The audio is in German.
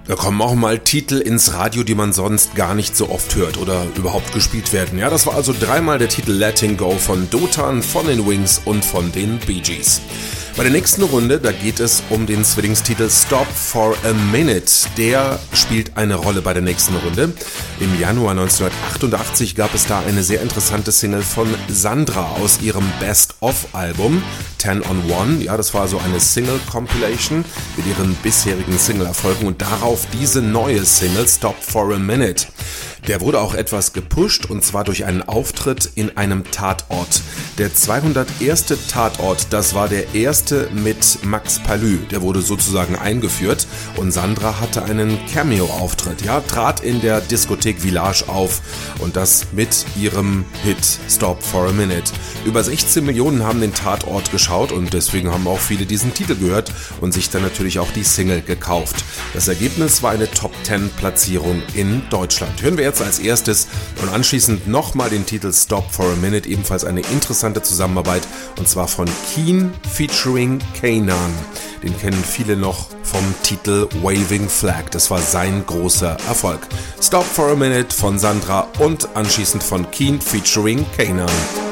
Da kommen auch mal Titel ins Radio, die man sonst gar nicht so oft hört oder überhaupt gespielt werden. Ja, das war also dreimal der Titel Letting Go von Dotan, von den Wings und von den Bee Gees. Bei der nächsten Runde, da geht es um den Zwillingstitel Stop for a Minute. Der spielt eine Rolle bei der nächsten Runde. Im Januar 1988 gab es da eine sehr interessante Single von Sandra aus ihrem Best-of-Album 10 on 1. Ja, das war so eine Single-Compilation mit ihren bisherigen Single-Erfolgen und darauf diese neue Single Stop for a Minute. Der wurde auch etwas gepusht und zwar durch einen Auftritt in einem Tatort. Der 201. Tatort, das war der erste mit Max Palü. Der wurde sozusagen eingeführt und Sandra hatte einen Cameo-Auftritt. Ja, trat in der Diskothek Village auf und das mit ihrem Hit Stop for a Minute. Über 16 Millionen haben den Tatort geschaut und deswegen haben auch viele diesen Titel gehört und sich dann natürlich auch die Single gekauft. Das Ergebnis war eine Top-10-Platzierung in Deutschland. Hören wir jetzt als erstes und anschließend nochmal den Titel Stop for a Minute, ebenfalls eine interessante Zusammenarbeit und zwar von Keen featuring Kanan. Den kennen viele noch vom Titel Waving Flag, das war sein großer Erfolg. Stop for a Minute von Sandra und anschließend von Keen featuring Kanan.